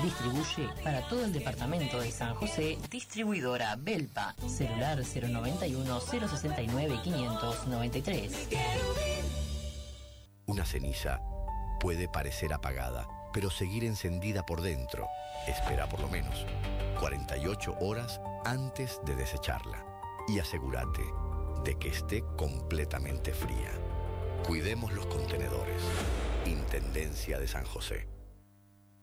Distribuye para todo el departamento de San José Distribuidora Belpa. Celular 091 069 593. Una ceniza puede parecer apagada, pero seguir encendida por dentro. Espera por lo menos 48 horas antes de desecharla y asegúrate de que esté completamente fría. Cuidemos los contenedores. Intendencia de San José.